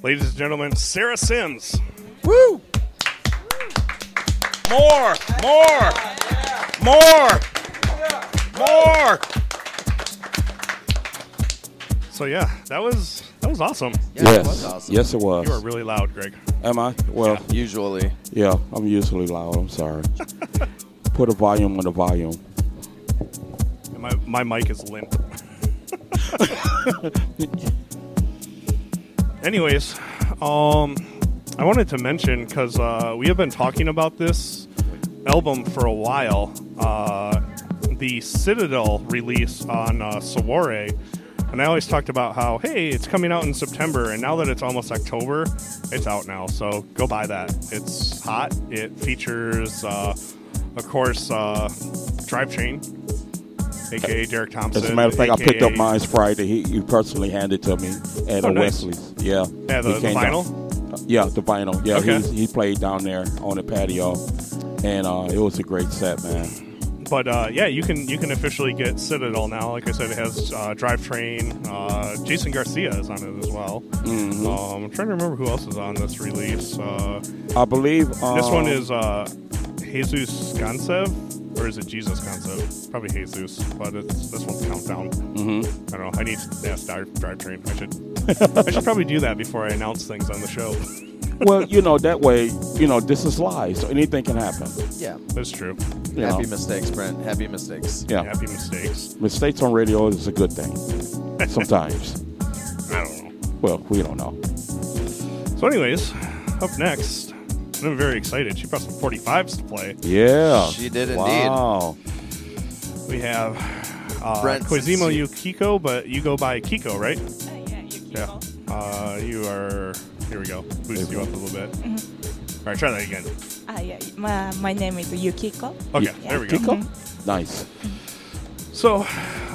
Ladies and gentlemen, Sarah Sims. Woo! More. So yeah, that was awesome. Yeah, Yes. it was awesome. Yes, it was. You are really loud, Greg. Am I? Well, Usually. yeah, I'm usually loud. I'm sorry. Put a volume on the volume. And my mic is limp. Anyways, I wanted to mention because we have been talking about this album for a while. The Citadel release on Sawore, and I always talked about how, hey, it's coming out in September, and now that it's almost October, it's out now. So go buy that. It's hot. It features, of course, Drivetrain, a.k.a. Derek Thompson. As a matter of fact, I picked up AKA mine Friday. He personally handed it to me at nice. Wesley's. Yeah. Yeah, the He came vinyl? down. Yeah, the vinyl. Yeah, Okay. he played down there on the patio, and it was a great set, man. But yeah, you can officially get Citadel now. Like I said, it has Drivetrain. Jason Garcia is on it as well. Mm-hmm. I'm trying to remember who else is on this release. I believe This one is Jesus Gansev, or is it Jesus Gansev? Probably Jesus, but it's this one's Countdown. Mm-hmm. I don't know. I need to ask Drivetrain. I should probably do that before I announce things on the show. Well, that way, this is live, so anything can happen. Yeah. That's true. You know. Happy mistakes, Brent. Happy mistakes. Yeah. Happy mistakes. Mistakes on radio is a good thing. Sometimes. I don't know. Well, we don't know. So anyways, up next, I'm very excited. She brought some 45s to play. Yeah. She did indeed. Wow. We have Brent, Quasimo since Yukiko, but you go by Kiko, right? Yeah, you Yeah. You are... Here we go. Boost you up a little bit. All right, try that again. yeah. My name is Yukiko. Okay, there we go. Kiko? Nice. So,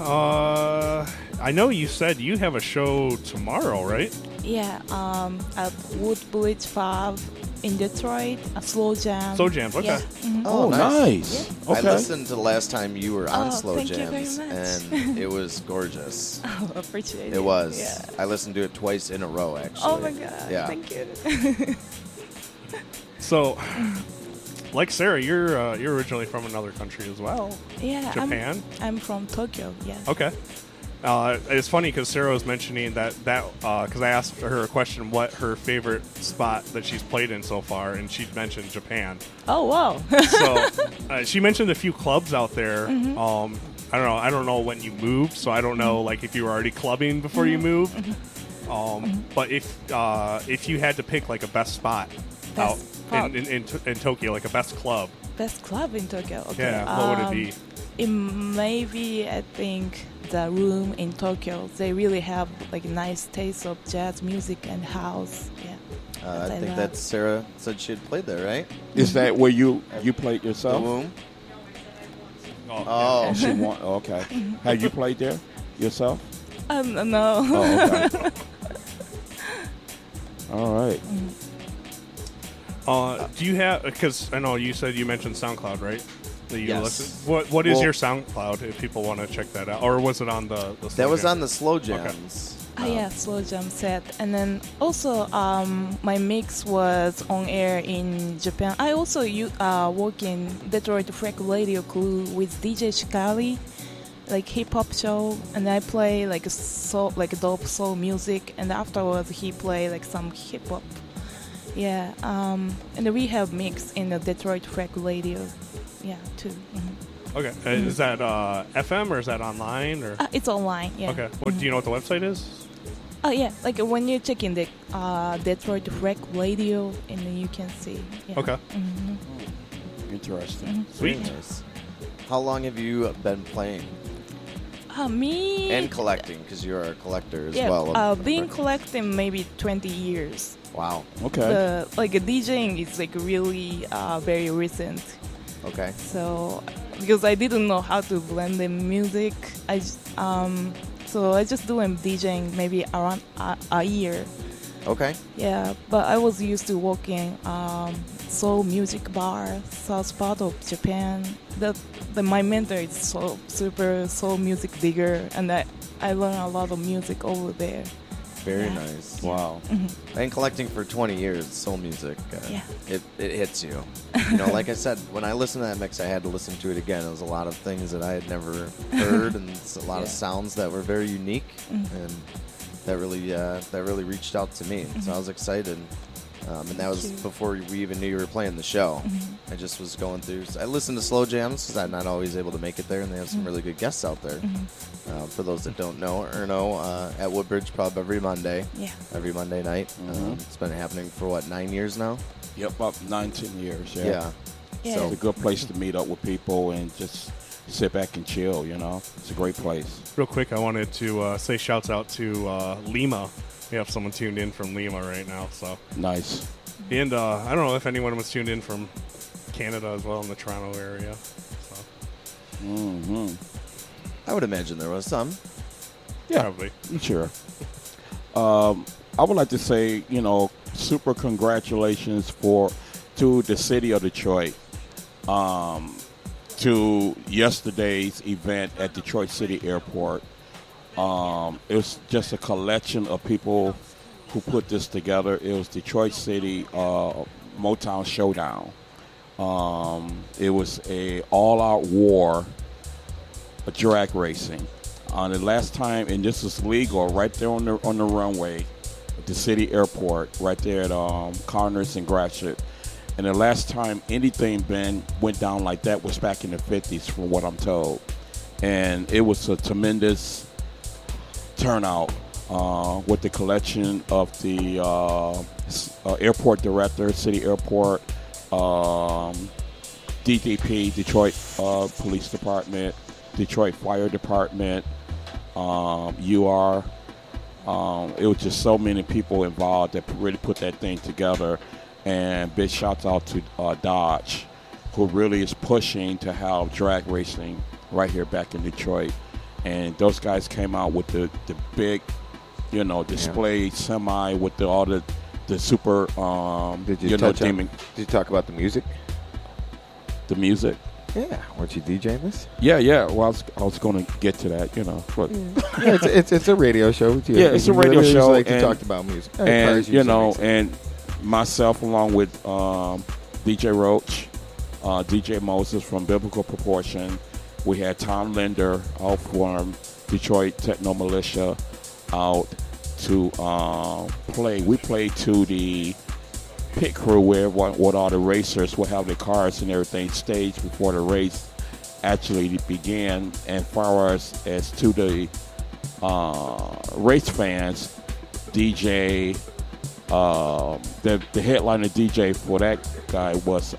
I know you said you have a show tomorrow, right? Yeah, at Woodbridge 5 in Detroit, a slow jam. Slow jams, okay. Yeah. Mhm. Oh, nice. I Okay. listened to the last time you were on Oh, Slow thank you very Jams, much. and it was gorgeous. Oh, appreciate it. It was. Yeah. I listened to it twice in a row, actually. Oh my god. Yeah. Thank you. So, like Sarah, you're originally from another country as well. Yeah. Japan? I'm from Tokyo. Yeah. Okay. It's funny because Sarah was mentioning that because I asked her a question, what her favorite spot that she's played in so far, and she mentioned Japan. Oh wow. So she mentioned a few clubs out there. I don't know when you moved, so I don't know like if you were already clubbing before you moved. But if you had to pick like a best spot out Best spot. in Tokyo, like a best club, Best club in Tokyo. Okay. yeah, what would it be? It may be, I think, the Room in Tokyo. They really have like a nice taste of jazz music and house. Yeah. I That I think love. that Sarah said she had played there, right? Is that where you played The yourself? Womb? Oh, Oh. She won. Okay. Have you played there yourself? No. Oh, okay. All right. Do you have? Because I know you said you mentioned SoundCloud, right? That you Yes. listen. What is Well- your SoundCloud if people want to check that out, or was it on the That Slow was Jam? on the Slow Jams. Yeah, slow jam set, and then also my mix was on air in Japan. I also work in Detroit Freak Radio Crew with DJ Shikari, like hip hop show, and I play like dope soul music, and afterwards he play like some hip hop. Yeah, and we have mix in the Detroit Freak Radio, yeah, too. Okay, is that FM or is that online or? It's online. Yeah. Okay, what do you know what the website is? Oh yeah, like when you check in the Detroit Rec Radio, and then you can see. Yeah. Okay, Interesting. sweet. Very nice. How long have you been playing Me and collecting? Because you're a collector as Yeah, well. been collecting maybe 20 years. Wow. Okay. Like DJing is like really very recent. Okay. So because I didn't know how to blend the music, so I just doing DJing maybe around a year. Okay. Yeah, but I was used to working soul music bar, south part of Japan. My mentor is super soul music digger, and I learned a lot of music over there. Very Yeah. nice. Wow. Been collecting for 20 years, soul music. Yeah. It hits you. Like I said, when I listened to that mix, I had to listen to it again. It was a lot of things that I had never heard, and it's a lot of sounds that were very unique, and that really reached out to me. So I was excited. And that was Thank you. before we even knew you were playing the show. I just was going through. I listened to Slow Jams because I'm not always able to make it there, and they have some really good guests out there. For those that don't know, Erno at Woodbridge Pub every Monday. Yeah. Every Monday night. It's been happening for 9 years now? Yep, about 19 years. Yeah. Yeah. Yeah. So It's a good place to meet up with people and just sit back and chill, It's a great place. Real quick, I wanted to say shouts out to Lima. We have someone tuned in from Lima right now. So, Nice. and I don't know if anyone was tuned in from Canada as well in the Toronto area. So, Mm-hmm. I would imagine there was some. Yeah, probably. sure. I would like to say, super congratulations to the city of Detroit, to yesterday's event at Detroit City Airport. It was just a collection of people who put this together. It was Detroit City Motown Showdown. It was a all-out war of drag racing. The last time, and this is legal, right there on the runway at the city airport, right there at Connors and Gratiot. And the last time anything went down like that was back in the 50s, from what I'm told. And it was a tremendous turnout with the collection of the airport director, city airport, DDP, Detroit Police Department, Detroit Fire Department, UR. It was just so many people involved that really put that thing together. And big shouts out to Dodge, who really is pushing to have drag racing right here back in Detroit. And those guys came out with the big, display semi with all the super, Did you touch demon, on, Did you talk about the music? the music. Yeah, weren't you DJing this? Yeah. Well, I was going to get to that, but Yeah, it's a radio show. With you. Yeah, it's a radio Really show, Like you and- talked about music, and Cars, and myself along with DJ Roach, DJ Moses from Biblical Proportion. We had Tom Linder out from Detroit Techno Militia out to play. We played to the pit crew where what all the racers will have their cars and everything staged before the race actually began. And far as to the race fans, DJ, the headliner DJ for that guy was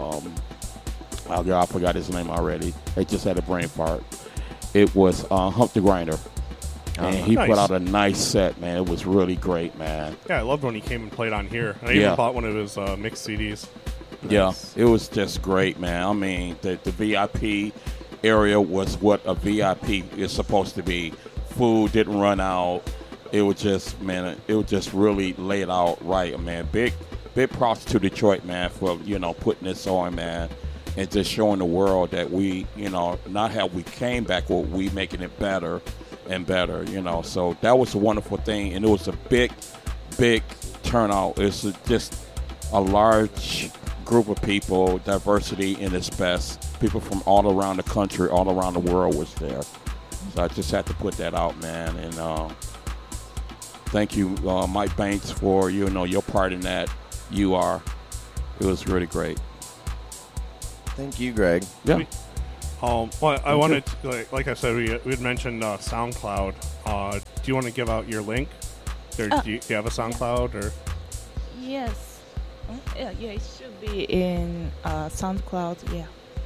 I forgot his name already. I just had a brain fart. It was Hump the Grinder. And he Nice. put out a nice set, man. It was really great, man. Yeah, I loved when he came and played on here. I Yeah. even bought one of his mixed CDs. Yeah, it was just great, man. I mean, the VIP area was what a VIP is supposed to be. Food didn't run out. It was just, man, it was just really laid out right, man. Big props to Detroit, man, for, putting this on, man, and just showing the world that we, not how we came back, but we making it better and better, So that was a wonderful thing, and it was a big turnout. It's just a large group of people, diversity in its best. People from all around the country, all around the world was there. So I just had to put that out, man. And thank you, Mike Banks, for your part in that. It was really great. Thank you, Greg. Yeah. Well, I wanted to, like I said, we had mentioned SoundCloud. Do you want to give out your link? Or do you have a SoundCloud or? Yes. Yeah, it should be in SoundCloud. Yeah.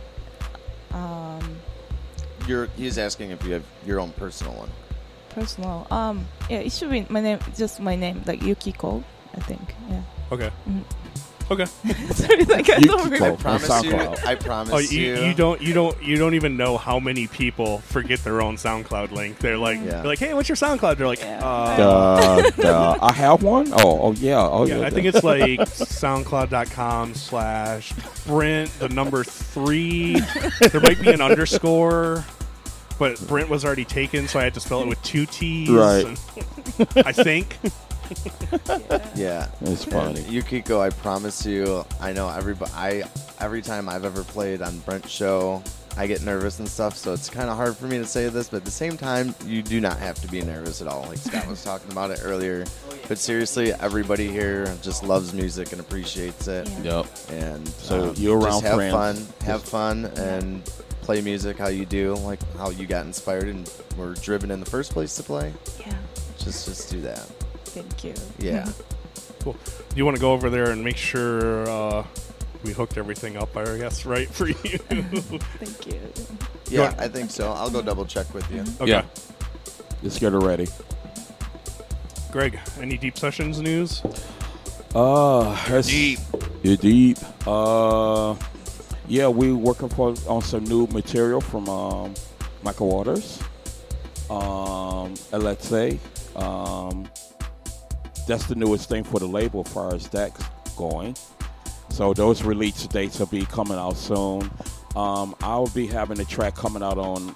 He's asking if you have your own personal one. Personal. Yeah, it should be my name, just my name, like Yukiko, I think. Yeah. Okay. Mhm. Okay. Sorry, like I don't Yukiko. remember. Promise you. SoundCloud. I promise Oh, you. you don't even know how many people forget their own SoundCloud link. They're like, Yeah. hey, what's your SoundCloud? They're like, Yeah. I have one. Oh yeah. yeah, I think it's like soundcloud.com/Brent, the number 3. There might be an underscore, but Brent was already taken, so I had to spell it with 2 T's. Right. And I think. Yeah. It's funny. And Yukiko, I promise you, I know every time I've ever played on Brent's show, I get nervous and stuff, so it's kind of hard for me to say this, but at the same time, you do not have to be nervous at all. Like Scott was talking about it earlier. But seriously, everybody here just loves music and appreciates it. Yep. And So you're around just friends. have fun, and play music how you do, like how you got inspired and were driven in the first place to play. Yeah. Just do that. Thank you. Yeah. Cool. Do you want to go over there and make sure we hooked everything up, I guess, right, for you? Thank you. Yeah, I think so. I'll go double check with you. Okay. Yeah. Let's get her ready. Greg, any Deep Sessions news? Deep. You're deep. Yeah, we working on some new material from Michael Waters. Let's say that's the newest thing for the label as far as that's going. So those release dates will be coming out soon. I'll be having a track coming out on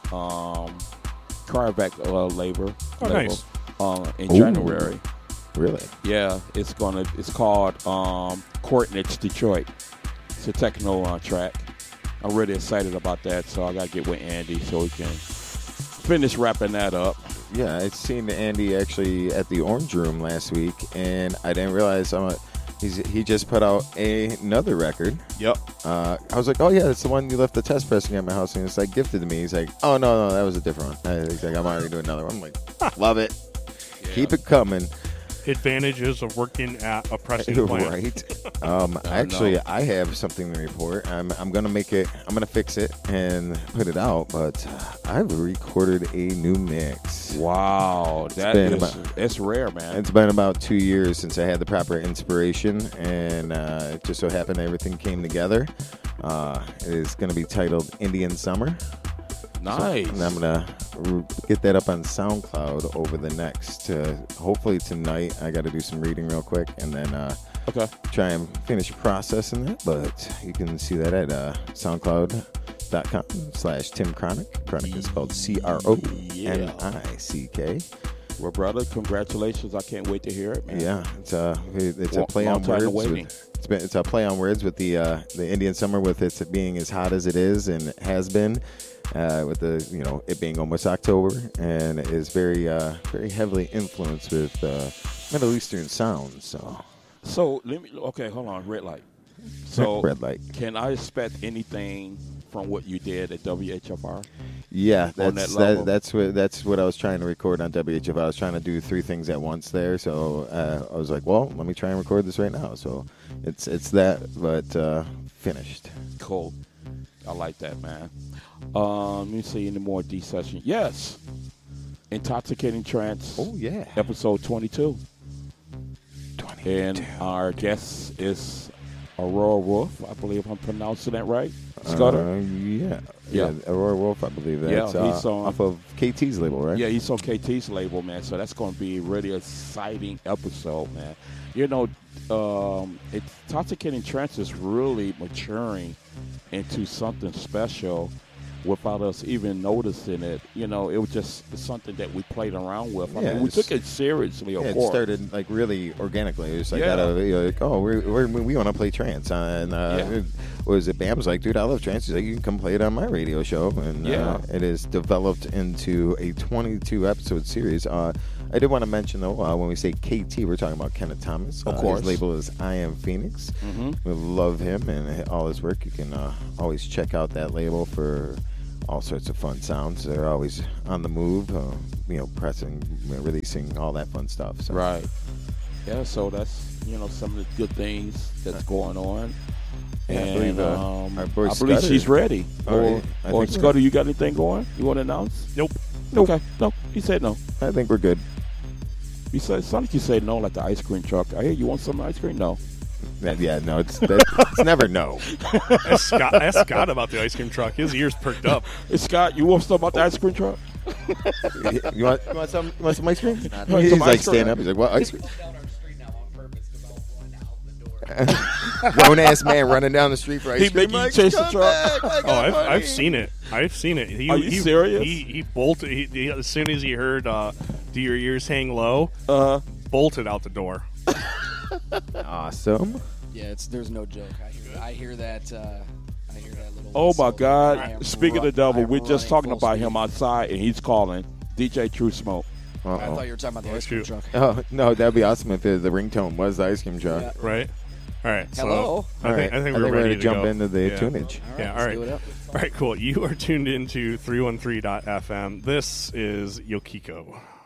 Carvac label. Nice. In January. Really? Yeah, it's called Coordinates Detroit. It's a techno track. I'm really excited about that, so I gotta get with Andy so we can finish wrapping that up. Yeah, I seen Andy actually at the Orange Room last week, and I didn't realize he just put out another record. Yep. I was like, oh yeah, it's the one you left the test pressing at my house, and it's like gifted to me. He's like, oh no, that was a different one. He's like, I'm already doing another one. I'm like, love it. Yeah. Keep it coming. Advantages of working at a pressing plant. Right. Actually, I have something to report. I'm gonna make it. I'm gonna fix it and put it out. But I've recorded a new mix. Wow, it's rare, man. It's been about 2 years since I had the proper inspiration, and it just so happened everything came together. It is going to be titled Indian Summer. Nice. So, and I'm going to get that up on SoundCloud over the next, hopefully tonight. I got to do some reading real quick, and then try and finish processing it. But you can see that at SoundCloud.com/Tim Chronic. Chronic is spelled CRONICK. Well, brother, congratulations! I can't wait to hear it, man. Yeah, it's a play on words. It's a play on words with the Indian Summer, with it being as hot as it is and has been, with it being almost October, and it is very very heavily influenced with Middle Eastern sounds. So hold on, red light. So red light. Can I expect anything from what you did at WHFR? Yeah, that's what I was trying to record on WHFR. I was trying to do 3 things at once there, so I was like, well, let me try and record this right now. So it's that, but finished. Cool. I like that, man. Let me see any more D session. Yes, Intoxicating Trance. Oh yeah, episode 22. And our guest is Aurora Wolf. I believe I'm pronouncing that right. Scudder? Yeah. Aurora Wolf, I believe that's he's off of KT's label, right? Yeah, he's on KT's label, man. So that's going to be a really exciting episode, man. You know, Intoxicating Trance is really maturing into something special without us even noticing it. You know, it was just something that we played around with. I mean, we took it seriously, of course. It started like really organically. It was like, we want to play trance. And what was it? Bam was like, dude, I love trance. He's like, you can come play it on my radio show. And it is developed into a 22-episode series. I did want to mention, though, when we say KT, we're talking about Kenneth Thomas. Of course. His label is I Am Phoenix. Mm-hmm. We love him and all his work. You can always check out that label for all sorts of fun sounds. They're always on the move, pressing, releasing, all that fun stuff. So. Right. Yeah, so that's, some of the good things that's going on. Yeah, and I believe she's ready. Or Scudder, you got anything going? You want to announce? Nope. Okay. No, he said no. I think we're good. You said, it's like you said no, like the ice cream truck. I hear you want some ice cream? No. No, it's never no. Ask Scott about the ice cream truck. His ears perked up. Hey, Scott, you want stuff about the ice cream truck? you want some ice cream? No, he's like standing up. He's like, what ice cream? Grown ass man running down the street for ice cream. He making you chase the truck. I've seen it. I've seen it. Are you serious? He bolted. As soon as he heard Do your ears hang low? Bolted out the door. Awesome. Yeah, there's no joke. I hear that. I hear that little. Oh my whistle. God! Speaking of the devil, I'm we're just talking running full about speed. him outside, and he's calling DJ True Smoke. I thought you were talking about the ice cream truck. Oh no, that'd be awesome if the ringtone was the ice cream truck. Yeah. Right? All right. Hello. So I think we're ready ready to jump go. into the Yeah. tunage. Yeah, Let's all right. do it up. All right, cool. You are tuned into 313.fm. This is Yokiko.